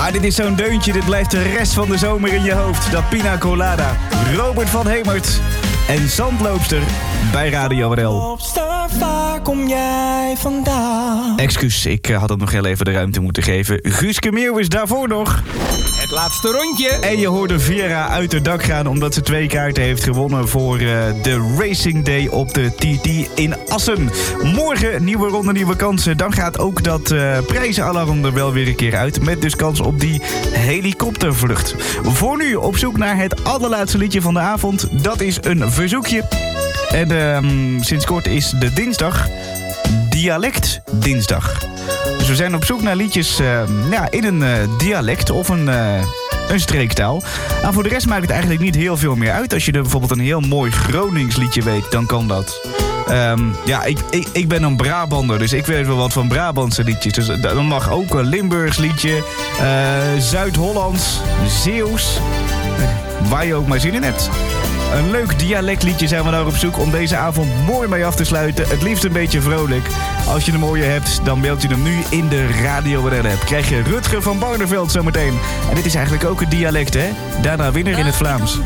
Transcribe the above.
Ah, dit is zo'n deuntje, dit blijft de rest van de zomer in je hoofd. Dat Pina Colada, Robert van Hemert en Zandloopster bij Radio NL. Waar kom jij vandaan? Excuus, ik had hem nog heel even de ruimte moeten geven. Guuske Meeuwis daarvoor nog. Het laatste rondje. En je hoorde Vera uit het dak gaan omdat ze 2 kaarten heeft gewonnen voor de Racing Day op de TT in Assen. Morgen nieuwe ronde, nieuwe kansen. Dan gaat ook dat prijzenalarm er wel weer een keer uit. Met dus kans op die helikoptervlucht. Voor nu op zoek naar het allerlaatste liedje van de avond. Dat is een verzoekje. En sinds kort is de dinsdag Dialect Dinsdag. Dus we zijn op zoek naar liedjes in een dialect of een streektaal. En voor de rest maakt het eigenlijk niet heel veel meer uit. Als je er bijvoorbeeld een heel mooi Gronings liedje weet, dan kan dat. Ik ben een Brabander, dus ik weet wel wat van Brabantse liedjes. Dus dan mag ook een Limburgs liedje, Zuid-Hollands, Zeeuws, waar je ook maar zin in hebt. Een leuk dialectliedje zijn we daar op zoek om deze avond mooi mee af te sluiten. Het liefst een beetje vrolijk. Als je een mooie hebt, dan meld je hem nu in de Radio NL-app. Krijg je Rutger van Barneveld zometeen. En dit is eigenlijk ook een dialect, hè? Daarna winnaar in het Vlaams.